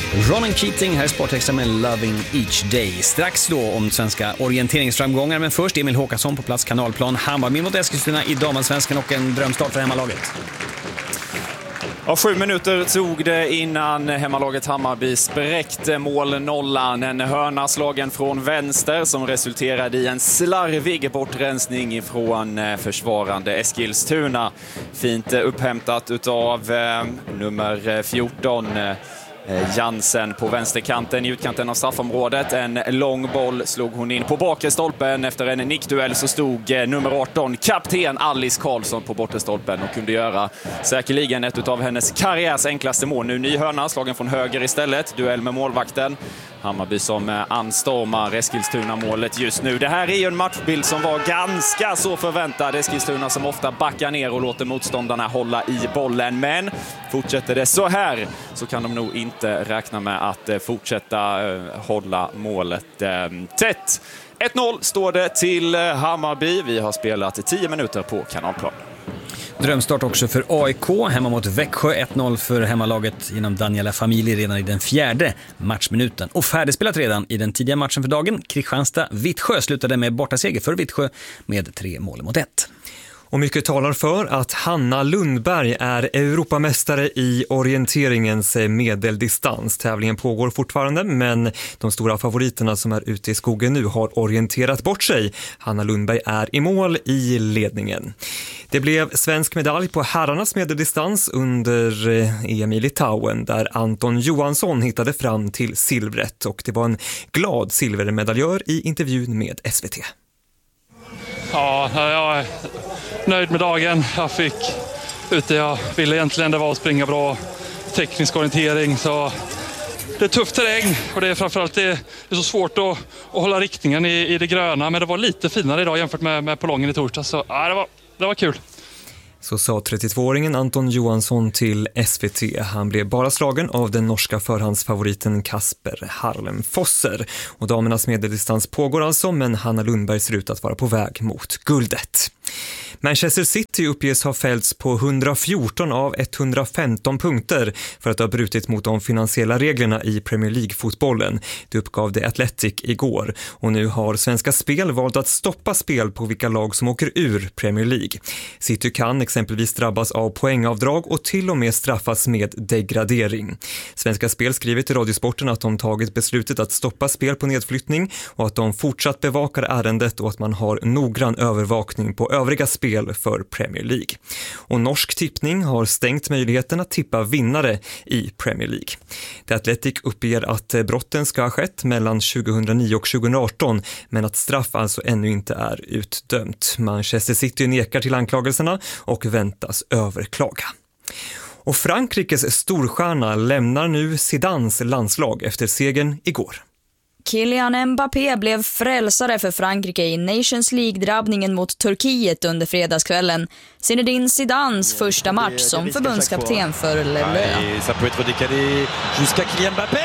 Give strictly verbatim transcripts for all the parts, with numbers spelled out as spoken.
Ronan Keating här i Sportextra med Loving Each Day. Strax då om svenska orienteringsframgångar, men först Emil Håkansson på plats Kanalplan. Hammarby mot Eskilstuna i damallsvenskan och en drömstart för hemmalaget. Ja, sju minuter tog det innan hemmalaget Hammarby spräckte målnollan. En hörna slagen från vänster som resulterade i en slarvig bortrensning ifrån försvarande Eskilstuna. Fint upphämtat utav eh, nummer fjorton. Jansen på vänsterkanten i utkanten av straffområdet. En lång boll slog hon in på bakre stolpen. Efter en nickduell så stod nummer arton, kapten Alice Karlsson, på bortre stolpen och kunde göra säkerligen ett av hennes karriärs enklaste mål. Nu ny hörna, slagen från höger istället. Duell med målvakten. Hammarby som anstormar Eskilstuna-målet just nu. Det här är ju en matchbild som var ganska så förväntad. Eskilstuna som ofta backar ner och låter motståndarna hålla i bollen. Men fortsätter det så här så kan de nog inte räkna med att fortsätta hålla målet tätt. ett noll står det till Hammarby. Vi har spelat tio minuter på Kanalplan. Drömstart också för A I K hemma mot Växjö. ett noll för hemmalaget genom Daniela Familj redan i den fjärde matchminuten. Och färdigspelat redan i den tidiga matchen för dagen. Kristianstad-Vittsjö slutade med bortaseger för Vittsjö med tre mål mot ett. Och mycket talar för att Hanna Lundberg är Europamästare i orienteringens medeldistans. Tävlingen pågår fortfarande, men de stora favoriterna som är ute i skogen nu har orienterat bort sig. Hanna Lundberg är i mål i ledningen. Det blev svensk medalj på herrarnas medeldistans under E M i Litauen där Anton Johansson hittade fram till silvret, och det var en glad silvermedaljör i intervjun med S V T. Ja, jag är nöjd med dagen. Jag fick ut det jag ville egentligen. Det var att springa bra, teknisk orientering. Så det är tuff terräng och det är framförallt det är så svårt att, att hålla riktningen i, i det gröna. Men det var lite finare idag jämfört med, med Polongen i torsdag. Så ja, det var, det var kul. Så sa trettiotvååringen Anton Johansson till S V T. Han blev bara slagen av den norska förhandsfavoriten Kasper Harlem-Fosser. Och damernas medeldistans pågår alltså, men Hanna Lundberg ser ut att vara på väg mot guldet. Manchester City uppges ha fällts på hundrafjorton av etthundrafemton punkter för att ha brutit mot de finansiella reglerna i Premier League-fotbollen. Det uppgav The Athletic igår. Och nu har Svenska Spel valt att stoppa spel på vilka lag som åker ur Premier League. City kan exempelvis drabbas av poängavdrag och till och med straffas med degradering. Svenska Spel skriver till Radiosporten att de tagit beslutet att stoppa spel på nedflyttning och att de fortsatt bevakar ärendet och att man har noggrann övervakning på övriga spel för Premier League. Och norsk tippning har stängt möjligheten att tippa vinnare i Premier League. The Athletic uppger att brotten ska ha skett mellan tjugohundranio och tjugohundraarton, men att straff alltså ännu inte är utdömt. Manchester City nekar till anklagelserna och väntas överklaga. Och Frankrikes storstjärna lämnar nu Zidans landslag efter segern igår. Kylian Mbappé blev frälsare för Frankrike i Nations League-drabbningen mot Turkiet under fredagskvällen. Zinedine Zidans första match som förbundskapten för Le Bleu. Ça peut être décalé jusqu'à Kylian Mbappé.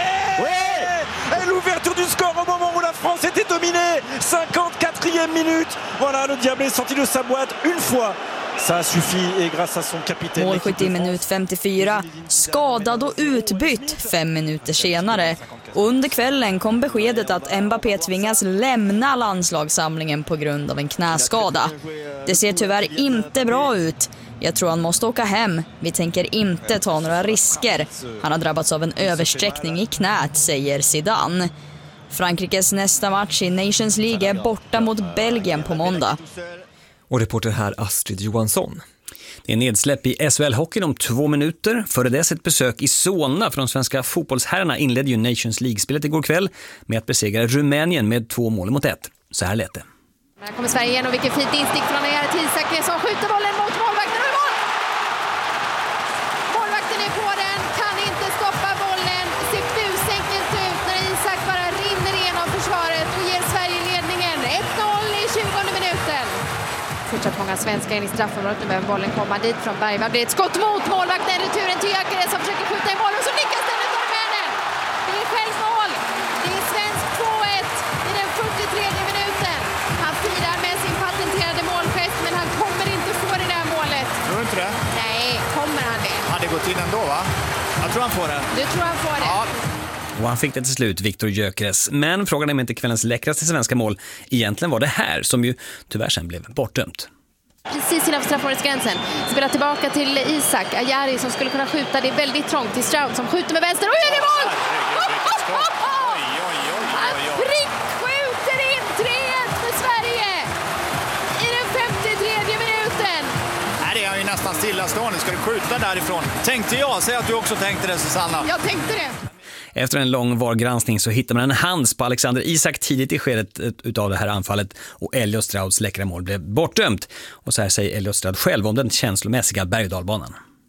Oui! Et l'ouverture du score au moment où la France était dominée. cinquante-quatrième minute. Voilà, le diable est sorti de sa boîte une fois. Ça suffit et grâce à son capitaine. Målskytt i minut femtiofyra, skadad och utbytt fem minuter senare. Och under kvällen kom beskedet att Mbappé tvingas lämna landslagssamlingen på grund av en knäskada. Det ser tyvärr inte bra ut. Jag tror han måste åka hem. Vi tänker inte ta några risker. Han har drabbats av en översträckning i knät, säger Zidane. Frankrikes nästa match i Nations League är borta mot Belgien på måndag. Och reporter här Astrid Johansson. Det är nedsläpp i S H L-hockeyn om två minuter. Före dess ett besök i Solna för de svenska fotbollsherrarna inledde ju Nations League-spelet igår kväll med att besegra Rumänien med två mål mot ett. Så här lät det. Här kommer Sverige igen och vilken fint instick från Erik Isak som skjuter bollen mot målvakten och mål! Målvakten är på den, kan inte stoppa bollen. Ser busenkelt ut när Isak bara rinner igenom försvaret och ger Sverige ledningen. ett noll i tjugonde minuten. Fortsatt många svenskar in i straffområdet. Nu behöver bollen komma dit från Bergvall. Det är ett skott mot målvakten. Returen till Gyökeres som försöker skjuta i mål. Och så lyckas den utav Rumänen. Det är självmål. Det är svensk två ett i den fyrtiotredje minuten. Han firar med sin patenterade målgest, men han kommer inte få det där målet. Tror du inte det? Nej, kommer han det? Han hade gått in ändå, va? Jag tror han får det. Du tror han får det? Ja. Och han fick det till slut, Viktor Gyökeres. Men frågan är om inte kvällens läckraste svenska mål egentligen var det här, som ju tyvärr sen blev bortdömt. Precis innanför straffområdesgränsen. Spelar tillbaka till Isak Ajari som skulle kunna skjuta. Det är väldigt trångt till Stroud som skjuter med vänster. Oj, det är mål! Han prickskjuter in tre ett för Sverige i den femtiotredje minuten. Nej, det är ju nästan stillastående. Ska du skjuta därifrån? Tänkte jag. Säg att du också tänkte det, Susanna. Jag tänkte det. Efter en lång VAR-granskning så hittar man en hands på Alexander Isak tidigt i skedet utav det här anfallet och Elliot Strouds läckra mål blev bortdömt. Och så här säger Elliot Stroud själv om den känslomässiga berg- och dalbanan.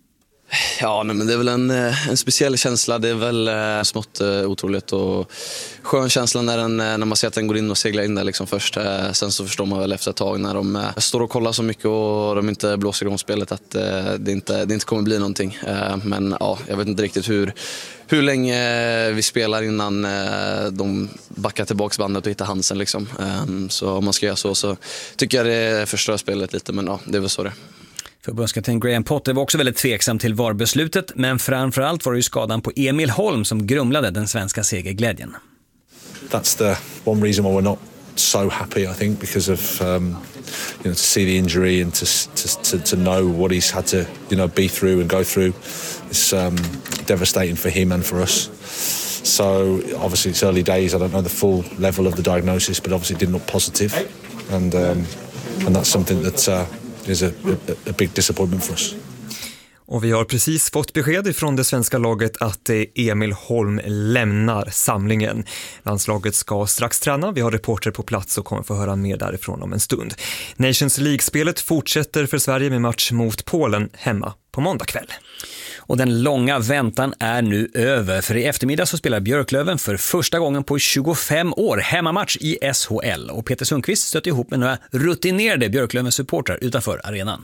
Ja, nej, men det är väl en, en speciell känsla. Det är väl eh, smått eh, otroligt och skön känsla när, den, när man ser att den går in och seglar in där liksom först. Eh, sen så förstår man väl efter ett tag när de eh, står och kollar så mycket och de inte blåser igång spelet att eh, det, inte, det inte kommer bli någonting. Eh, men ja, jag vet inte riktigt hur, hur länge vi spelar innan eh, de backar tillbaka bandet och hittar Hansen. Liksom. Eh, så om man ska göra så så tycker jag det förstör spelet lite, men ja, det är väl så det. Förbundskapten Graham Potter var också väldigt tveksam till V A R-beslutet, men framförallt var det ju skadan på Emil Holm som grumlade den svenska segerglädjen. That's the one reason why we're not so happy, I think, because of um, you know, to see the injury and to, to to to know what he's had to you know be through and go through. It's um, devastating for him and for us. So obviously it's early days. I don't know the full level of the diagnosis, but obviously it did look positive, and um, and that's something that. Uh, is a, a, a big disappointment for us. Och vi har precis fått besked från det svenska laget att Emil Holm lämnar samlingen. Landslaget ska strax träna. Vi har reporter på plats och kommer få höra mer därifrån om en stund. Nations League-spelet fortsätter för Sverige med match mot Polen hemma på måndag kväll. Och den långa väntan är nu över, för i eftermiddag så spelar Björklöven för första gången på tjugofem år hemmamatch i S H L. Och Peter Sundqvist stöter ihop med några rutinerade Björklöven-supportrar utanför arenan.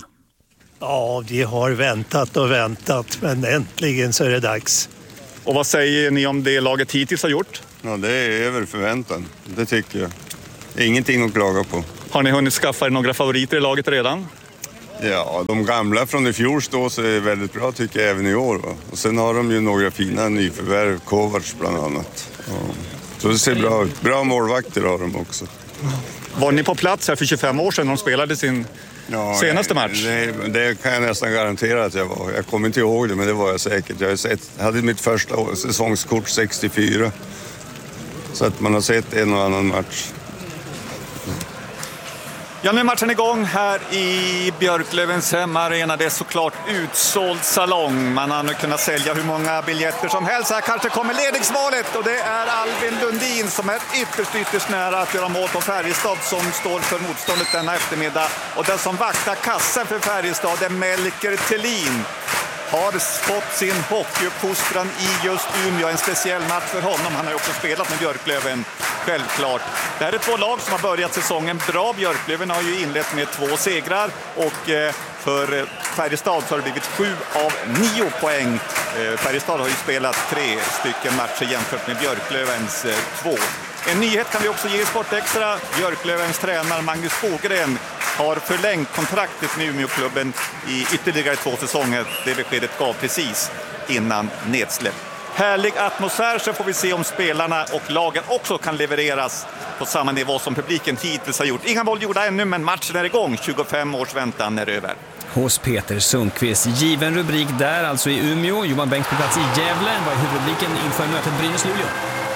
Ja, vi har väntat och väntat, men äntligen så är det dags. Och vad säger ni om det laget hittills har gjort? Ja, det är över förväntan, det tycker jag. Ingenting att klaga på. Har ni hunnit skaffa er några favoriter i laget redan? Ja, de gamla från i fjol står sig väldigt bra tycker jag även i år. Va? Och sen har de ju några fina nyförvärv, Kovacs bland annat. Ja. Så det ser bra ut. Bra målvakter har de också. Var ni på plats här för tjugofem år sedan när de spelade sin ja, senaste match? Det, det kan jag nästan garantera att jag var. Jag kommer inte ihåg det, men det var jag säkert. Jag har sett, hade mitt första säsongskort sextiofyra. Så att man har sett en och annan match. Ja, nu är matchen igång här i Björklövens hemmaarena. Det är såklart utsåld salong. Man har nu kunnat sälja hur många biljetter som helst. Här kanske kommer ledningsmålet och det är Albin Lundin som är ytterst, ytterst nära att göra mål på Färjestad som står för motståndet denna eftermiddag. Och den som vaktar kassen för Färjestad är Melker Thelin. Har fått sin hockeyuppfostran i just Umeå, en speciell match för honom. Han har ju också spelat med Björklöven, självklart. Det här är två lag som har börjat säsongen bra. Björklöven har ju inlett med två segrar och för Färjestad så har det blivit sju av nio poäng. Färjestad har ju spelat tre stycken matcher jämfört med Björklövens två. En nyhet kan vi också ge i Sportextra. Björklövens tränare Magnus Fogren har förlängt kontraktet med Umeåklubben i ytterligare två säsonger. Det beskedet gav precis innan nedsläpp. Härlig atmosfär, så får vi se om spelarna och lagen också kan levereras på samma nivå som publiken hittills har gjort. Inga mål gjorda ännu, men matchen är igång. tjugofem års väntan är över. Hos Peter Sundqvist. Given rubrik där, alltså i Umeå. Johan Bengts på plats i Gävle. Vad är huvudrubriken inför mötet Brynäs-Luleå?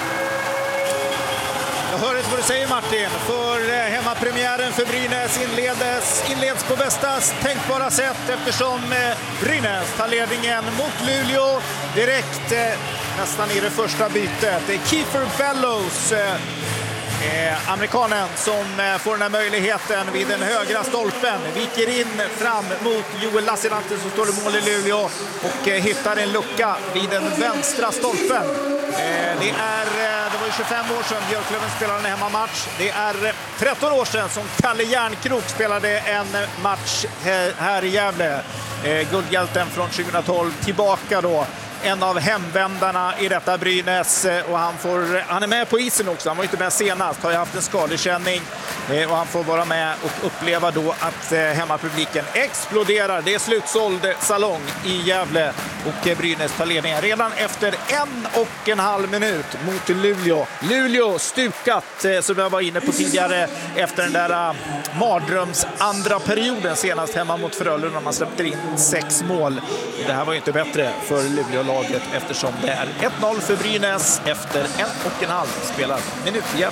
Jag hör inte vad du säger, Martin. För hemmapremiären för Brynäs inleds, inleds på bästa tänkbara sätt eftersom Brynäs tar ledningen mot Luleå direkt nästan i det första bytet. Det är Kiefer Bellows, eh, amerikanen, som får den här möjligheten vid den högra stolpen. Viker in fram mot Joel Lassinantti som står i mål i Luleå och eh, hittar en lucka vid den vänstra stolpen. Eh, det är... Det var tjugofem år sedan Björklöven spelade en hemmamatch. Det är tretton år sedan som Kalle Järnkrok spelade en match här i Gävle. Eh, guldhjälten från tjugohundratolv tillbaka då en av hemvändarna i detta Brynäs, och han, får, han är med på isen också. Han var inte med senast, har ju haft en skadekänning, och han får vara med och uppleva då att hemmapubliken exploderar. Det är slutsåld salong i Gävle och Brynäs tar ledningen redan efter en och en halv minut mot Luleå. Luleå stukat, som jag var inne på tidigare, efter den där mardröms andra perioden senast hemma mot Frölunda. Man släppte in sex mål. Det här var ju inte bättre för Luleå-laget eftersom det är ett noll för Brynäs efter en och en halv spelad minut igen.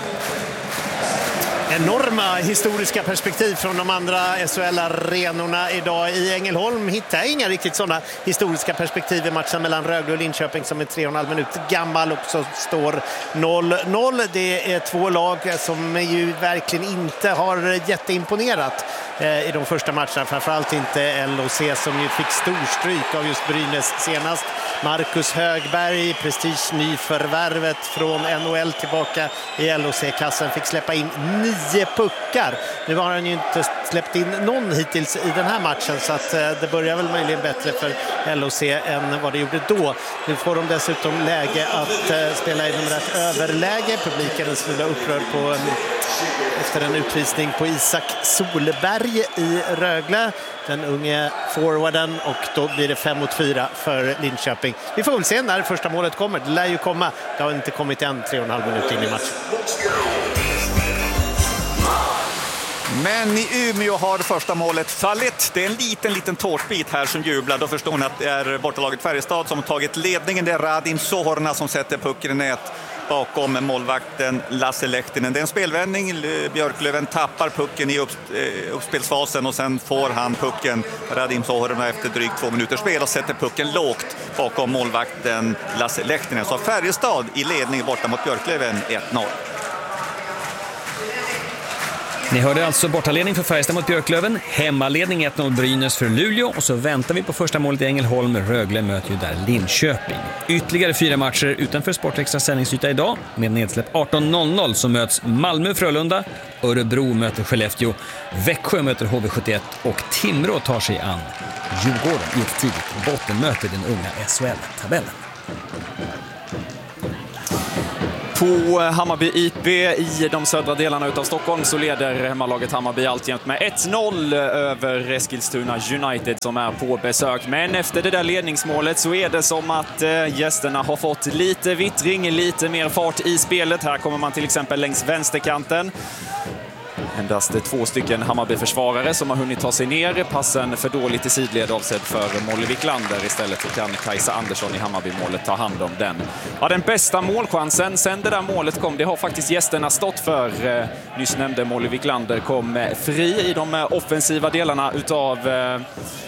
Enorma historiska perspektiv från de andra S H L-arenorna idag. I Ängelholm hittar jag inga riktigt sådana historiska perspektiv i matchen mellan Rögle och Linköping som är tre och en halv minut gammal och så står noll noll. Det är två lag som ju verkligen inte har jätteimponerat i de första matcherna. Framförallt inte L O C som ju fick storstryk av just Brynäs senast. Marcus Högberg, prestige nyförvärvet från N H L tillbaka i L O C-kassen, fick släppa in nio puckar. Nu har han ju inte släppt in någon hittills i den här matchen, så att det börjar väl möjligen bättre för L O C än vad det gjorde då. Nu får de dessutom läge att spela inom rätt överläge. Publiken är smula upprörd på efter en utvisning på Isak Solberg i Rögle, den unge forwarden, och då blir det fem mot fyra för Linköping. Vi får väl se när första målet kommer. Det lär ju komma. Det har inte kommit än tre och en halv minut in i matchen. Men i Umeå har första målet fallit. Det är en liten, liten tårtbit här som jublar. Då förstår ni att det är bortalaget Färjestad som har tagit ledningen. Det är Radim Sohorna som sätter pucken i nät bakom målvakten Lasse Lehtinen. Det är en spelvändning. Björklöven tappar pucken i upp, eh, uppspelsfasen och sen får han pucken, Radim Sohorna, efter drygt två minuters spel och sätter pucken lågt bakom målvakten Lasse Lehtinen. Så Färjestad i ledning borta mot Björklöven ett noll. Ni hörde alltså bortaledning för Färjestad mot Björklöven, hemmaledning ett noll Brynäs för Luleå, och så väntar vi på första målet i Ängelholm. Rögle möter ju där Linköping. Ytterligare fyra matcher utanför Sportextra sändningsyta idag med nedsläpp arton noll noll, så möts Malmö Frölunda, Örebro möter Skellefteå, Växjö möter H V sjuttioett och Timrå tar sig an Djurgården i ett tidigt bottenmöte i den unga S H L-tabellen. På Hammarby I P i de södra delarna utav Stockholm så leder hemmalaget Hammarby alltjämt med ett noll över Eskilstuna United som är på besök. Men efter det där ledningsmålet så är det som att gästerna har fått lite vittring, lite mer fart i spelet. Här kommer man till exempel längs vänsterkanten. Endast två stycken Hammarby-försvarare som har hunnit ta sig ner. Passen för dåligt i sidled avsedd för Molly Wiklander. Istället så kan Kajsa Andersson i Hammarby-målet ta hand om den. Ja, den bästa målchansen sen det där målet kom, det har faktiskt gästerna stått för. Eh, nyss nämnde Molly Wiklander kom fri i de offensiva delarna utav eh,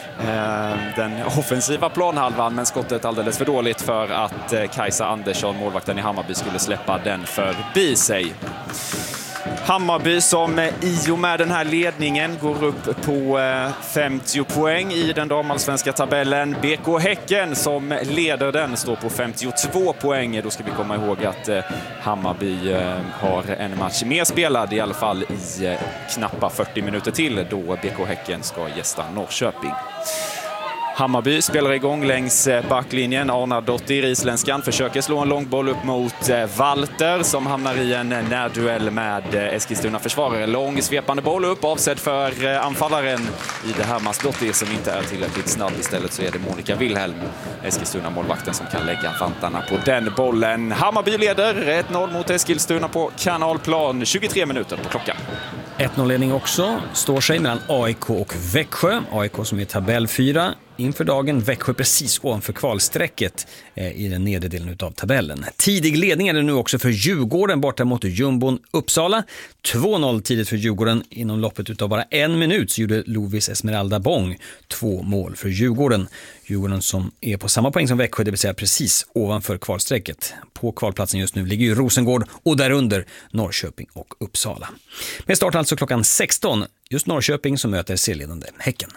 den offensiva planhalvan, men skottet alldeles för dåligt för att eh, Kajsa Andersson, målvakten i Hammarby, skulle släppa den förbi sig. Hammarby som i och med den här ledningen går upp på femtio poäng i den damallsvenska tabellen. B K Häcken som leder den står på femtiotvå poäng. Då ska vi komma ihåg att Hammarby har en match mer spelad, i alla fall i knappa fyrtio minuter till, då B K Häcken ska gästa Norrköping. Hammarby spelar igång längs backlinjen. Arnardottir, isländskan, försöker slå en långboll upp mot Walter som hamnar i en närduell med Eskilstuna försvarare. Lång svepande boll upp, avsedd för anfallaren i det här Masdottir som inte är tillräckligt snabb. Istället så är det Monica Wilhelm, Eskilstuna målvakten, som kan lägga vantarna på den bollen. Hammarby leder ett noll mot Eskilstuna på Kanalplan. tjugotre minuter på klockan. ett noll-ledning också står sig mellan A I K och Växjö. A I K som är tabell fyra inför dagen, Växjö precis ovanför kvalsträcket eh, i den nedre delen av tabellen. Tidig ledning är det nu också för Djurgården borta mot Jumbon Uppsala. två noll tidigt för Djurgården. Inom loppet utav bara en minut så gjorde Lovis Esmeralda Bång två mål för Djurgården. Djurgården som är på samma poäng som Växjö, det vill säga precis ovanför kvalsträcket. På kvalplatsen just nu ligger ju Rosengård och därunder Norrköping och Uppsala. Med start alltså klockan sexton, just Norrköping som möter serieledande Häcken.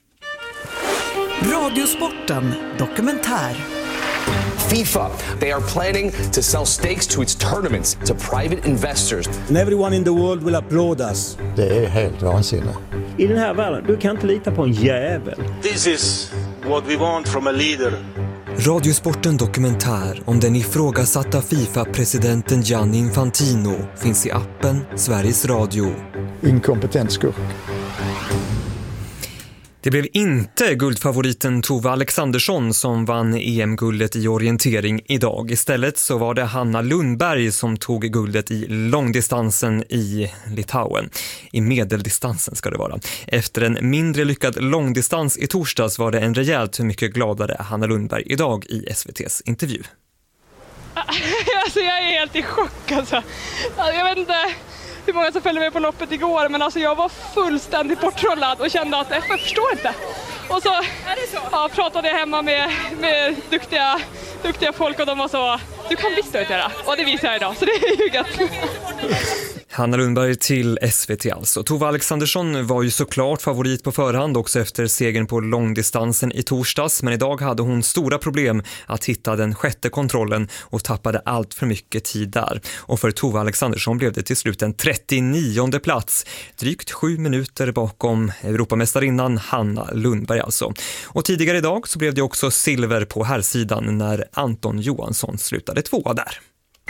Radiosporten dokumentär. FIFA, they are planning to sell stakes to its tournaments to private investors. And everyone in the world will applaud us. Det är helt vansinnigt. I den här världen, du kan inte lita på en jävel. This is what we want from a leader. Radiosporten Dokumentär om den ifrågasatta FIFA-presidenten Gianni Infantino finns i appen Sveriges Radio. Inkompetent skurk. Det blev inte guldfavoriten Tove Alexandersson som vann E M-guldet i orientering idag. Istället så var det Hanna Lundberg som tog guldet i långdistansen i Litauen. I medeldistansen ska det vara. Efter en mindre lyckad långdistans i torsdags var det en rejält mycket gladare Hanna Lundberg idag i S V T:s intervju. Alltså jag är helt i chock alltså. Alltså, jag vet inte hur många som följde med på loppet igår, men alltså jag var fullständigt borttrollad och kände att jag förstår inte. Och så, ja, pratade jag hemma med, med duktiga, duktiga folk och de var så, du kan visst utgöra. Och det visar jag idag, så det är ju gött. Hanna Lundberg till S V T alltså. Tove Alexandersson var ju såklart favorit på förhand också efter segern på långdistansen i torsdags, men idag hade hon stora problem att hitta den sjätte kontrollen och tappade allt för mycket tid där. Och för Tove Alexandersson blev det till slut en trettionionde plats, drygt sju minuter bakom Europamästarinnan Hanna Lundberg alltså. Och tidigare idag så blev det också silver på herrsidan när Anton Johansson slutade tvåa där.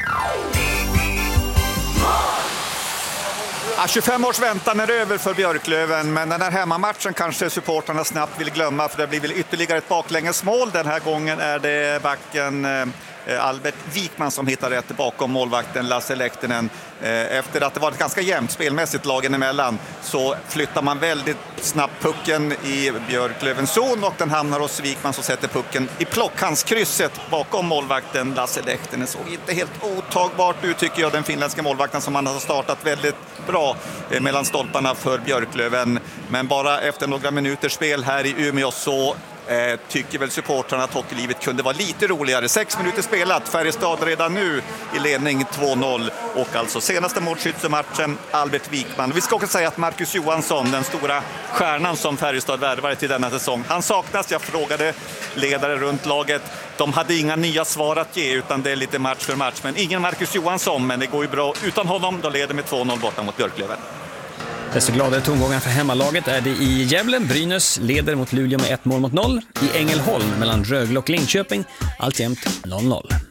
Ja, tjugofem års väntan är över för Björklöven, men den här hemmamatchen kanske supportarna snabbt vill glömma, för det blir väl ytterligare ett baklängesmål. Den här gången är det backen eh, Albert Wikman som hittar rätt bakom målvakten Lasse Lehtinen. Eh, efter att det var ett ganska jämnt spelmässigt lagen emellan så flyttar man väldigt snabbt pucken i Björklövens zon och den hamnar hos Wikman som sätter pucken i plockhandskrysset bakom målvakten Lasse Lehtinen. Såg inte helt otagbart ut tycker jag, den finländska målvakten som man har startat väldigt bra eh, mellan stolparna för Björklöven. Men bara efter några minuters spel här i Umeå så Eh, tycker väl supportrarna att hockeylivet kunde vara lite roligare. Sex minuter spelat, Färjestad redan nu i ledning två noll och alltså senaste målskyttematchen Albert Wikman. Vi ska också säga att Marcus Johansson, den stora stjärnan som Färjestad värvade till denna säsong, han saknas. Jag frågade ledare runt laget, de hade inga nya svar att ge utan det är lite match för match, men ingen Marcus Johansson, men det går ju bra utan honom. Då leder med två noll borta mot Björklöven. Desto gladare tongångar för hemmalaget är det i Gävle. Brynäs leder mot Luleå med ett mål mot noll. I Ängelholm mellan Rögle och Linköping alltjämt noll noll.